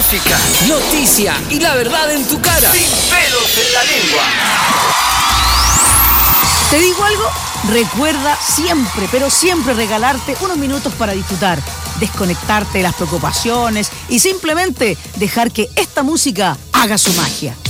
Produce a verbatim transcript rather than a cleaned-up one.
música, noticia y la verdad en tu cara. Sin pelos en la lengua. ¿Te digo algo? Recuerda siempre, pero siempre regalarte unos minutos para disfrutar, desconectarte de las preocupaciones y simplemente dejar que esta música haga su magia.